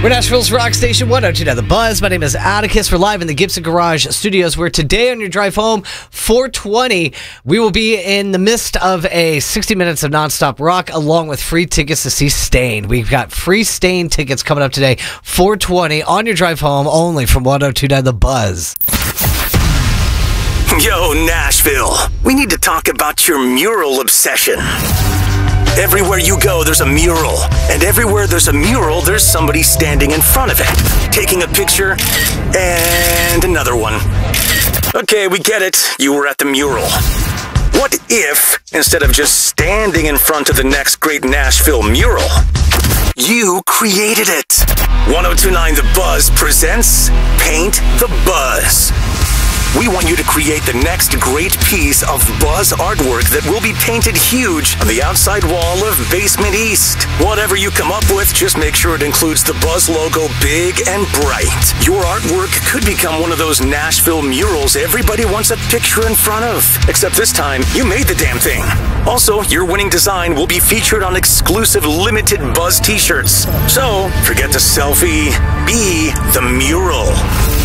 We're Nashville's Rock Station 102.9 The Buzz. My name is Atticus. We're live in the Gibson Garage Studios, where today on your drive home, 420, we will be in the midst of a 60 minutes of nonstop rock, along with free tickets to see Staind. We've got free Staind tickets coming up today, 420, on your drive home, only from 102.9 The Buzz. Yo, Nashville, we need to talk about your mural obsession. Everywhere you go, there's a mural. And everywhere there's a mural, there's somebody standing in front of it, taking a picture, and another one. Okay, we get it. You were at the mural. What if, instead of just standing in front of the next great Nashville mural, you created it? 102.9 The Buzz presents Paint the Buzz. We want you to create the next great piece of Buzz artwork that will be painted huge on the outside wall of Basement East. Whatever you come up with, just make sure it includes the Buzz logo big and bright. Your artwork could become one of those Nashville murals everybody wants a picture in front of. Except this time, you made the damn thing. Also, your winning design will be featured on exclusive limited Buzz t-shirts. So, forget the selfie, be the mural.